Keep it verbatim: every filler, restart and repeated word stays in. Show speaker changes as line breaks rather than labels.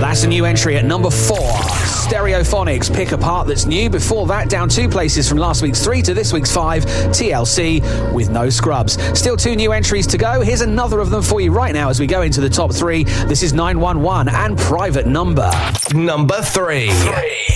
That's a new entry at number four. Stereophonics, Pick a Part That's New. Before that, down two places from last week's three to this week's five, T L C with No Scrubs. Still two new entries to go. Here's another of them for you right now as we go into the top three. This is nine one one and Private Number.
Number three. three.